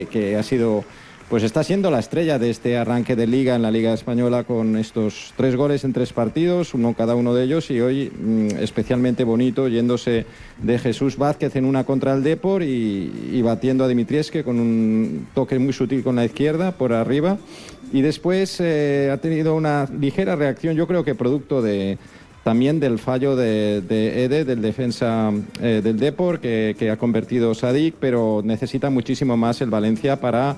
que ha sido, pues está siendo la estrella de este arranque de Liga en la Liga Española, con estos 3 goles en 3 partidos, uno cada uno de ellos, y hoy especialmente bonito, yéndose de Jesús Vázquez en una contra el Depor y batiendo a Dimitrievski con un toque muy sutil con la izquierda por arriba, y después ha tenido una ligera reacción, yo creo que producto también del fallo de Ede, del defensa del Depor, que ha convertido Sadik, pero necesita muchísimo más el Valencia para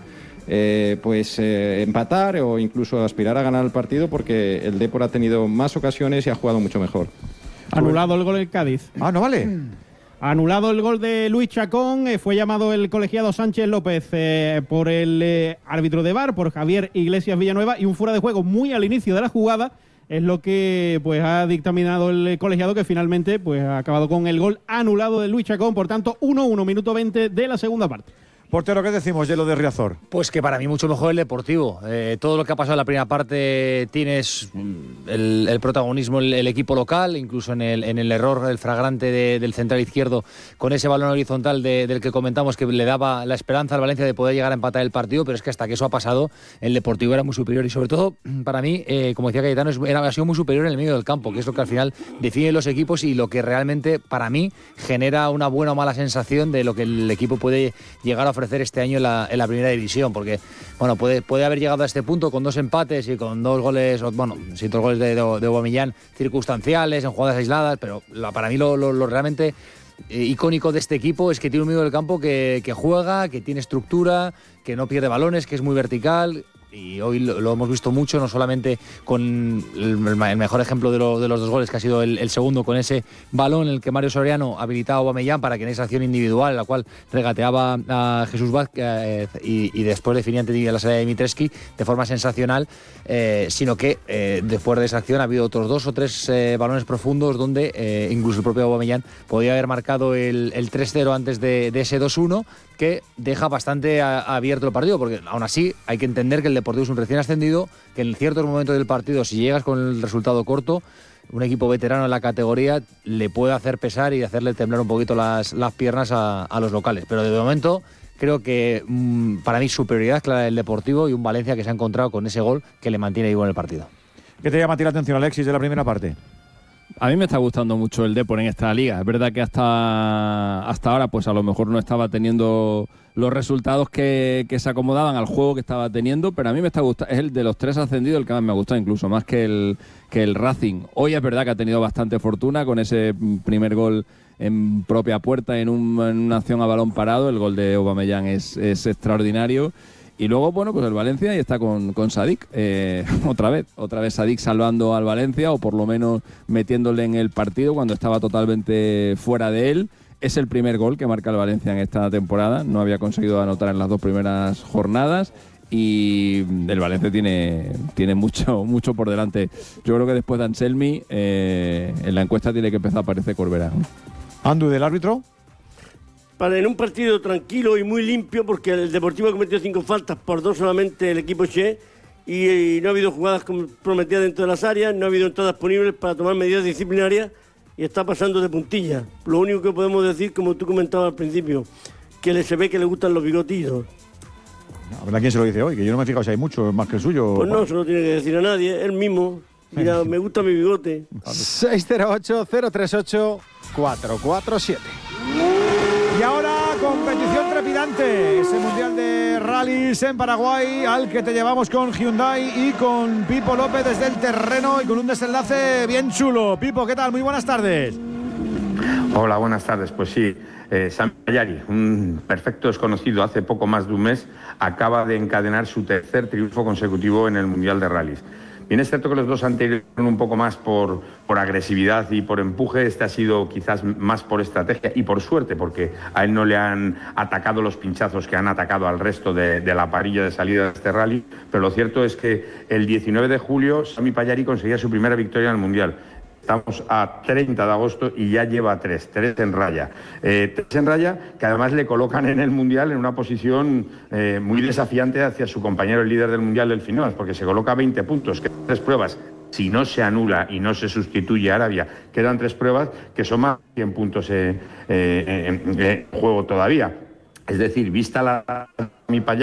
empatar o incluso aspirar a ganar el partido, porque el Depor ha tenido más ocasiones y ha jugado mucho mejor. Anulado el gol del Cádiz. Ah, no vale. Anulado el gol de Luis Chacón, fue llamado el colegiado Sánchez López por el árbitro de VAR, por Javier Iglesias Villanueva, y un fuera de juego muy al inicio de la jugada. Es lo que pues ha dictaminado el colegiado, que finalmente pues ha acabado con el gol anulado de Luis Chacón. Por tanto, 1-1, minuto 20 de la segunda parte. Portero, ¿qué decimos de lo de Riazor? Pues que para mí mucho mejor el Deportivo. Todo lo que ha pasado en la primera parte tienes el protagonismo el equipo local, incluso en el error, el flagrante del central izquierdo con ese balón horizontal del que comentamos, que le daba la esperanza al Valencia de poder llegar a empatar el partido, pero es que hasta que eso ha pasado el Deportivo era muy superior, y sobre todo para mí, como decía Cayetano, ha sido muy superior en el medio del campo, que es lo que al final define los equipos y lo que realmente para mí genera una buena o mala sensación de lo que el equipo puede llegar a ofrecer este año en la primera división, porque bueno, puede haber llegado a este punto con 2 empates y con 2 goles, bueno, sí, 2 goles de Aubameyang circunstanciales, en jugadas aisladas, pero para mí lo realmente icónico de este equipo es que tiene un medio del campo que juega, que tiene estructura, que no pierde balones, que es muy vertical. Y hoy lo hemos visto mucho, no solamente con el mejor ejemplo de los 2 goles, que ha sido el segundo, con ese balón en el que Mario Soriano habilitaba a Aubameyang para que en esa acción individual, en la cual regateaba a Jesús Vázquez y después definía ante la salida de Dimitrievski de forma sensacional, sino que después de esa acción ha habido otros 2 o 3 balones profundos donde incluso el propio Aubameyang podía haber marcado el 3-0 antes de ese 2-1, que deja bastante abierto el partido, porque aún así hay que entender que el Deportivo es un recién ascendido, que en ciertos momentos del partido, si llegas con el resultado corto, un equipo veterano en la categoría le puede hacer pesar y hacerle temblar un poquito las piernas a los locales. Pero de momento creo que para mí superioridad clara del Deportivo, y un Valencia que se ha encontrado con ese gol que le mantiene vivo en el partido. ¿Qué te llama a ti la atención, Alexis, de la primera parte? A mí me está gustando mucho el Depor en esta liga. Es verdad que hasta ahora pues a lo mejor no estaba teniendo los resultados que se acomodaban al juego que estaba teniendo, pero a mí me está gustando. Es el de los 3 ascendidos el que más me ha gustado, incluso más que el Racing. Hoy es verdad que ha tenido bastante fortuna con ese primer gol en propia puerta, en una acción a balón parado. El gol de Aubameyang es extraordinario. Y luego, bueno, pues el Valencia y está con Sadik, otra vez Sadik salvando al Valencia, o por lo menos metiéndole en el partido cuando estaba totalmente fuera de él. Es el primer gol que marca el Valencia en esta temporada, no había conseguido anotar en las 2 primeras jornadas, y el Valencia tiene mucho por delante. Yo creo que después de Anselmi, en la encuesta tiene que empezar a aparecer Corberá, ¿no? Andu, ¿del árbitro? En un partido tranquilo y muy limpio, porque el Deportivo ha cometido 5 faltas por 2 solamente el equipo Che, y no ha habido jugadas comprometidas dentro de las áreas, no ha habido entradas punibles para tomar medidas disciplinarias, y está pasando de puntilla. Lo único que podemos decir, como tú comentabas al principio, que se ve que le gustan los bigotillos. A ver, ¿a quién se lo dice hoy? Que yo no me he fijado si hay mucho más que el suyo. Pues no, se lo tiene que decir a nadie, él mismo. Mira, me gusta mi bigote. 608-038-447. Y ahora, competición trepidante, ese Mundial de Rallys en Paraguay, al que te llevamos con Hyundai y con Pipo López desde el terreno, y con un desenlace bien chulo. Pipo, ¿qué tal? Muy buenas tardes. Hola, buenas tardes. Pues sí, Sam Payari, un perfecto desconocido hace poco más de un mes, acaba de encadenar su 3er triunfo consecutivo en el Mundial de Rallys. Bien, es cierto que los 2 anteriores fueron un poco más por agresividad y por empuje. Este ha sido quizás más por estrategia y por suerte, porque a él no le han atacado los pinchazos que han atacado al resto de la parrilla de salida de este rally. Pero lo cierto es que el 19 de julio Sami Payari conseguía su primera victoria en el Mundial. Estamos a 30 de agosto y ya lleva 3 en raya. 3 en raya que además le colocan en el Mundial en una posición muy desafiante hacia su compañero, el líder del Mundial, Delfín Evans, porque se coloca a 20 puntos, que 3 pruebas. Si no se anula y no se sustituye a Arabia, quedan 3 pruebas que son más de 100 puntos en juego todavía. Es decir, vista mi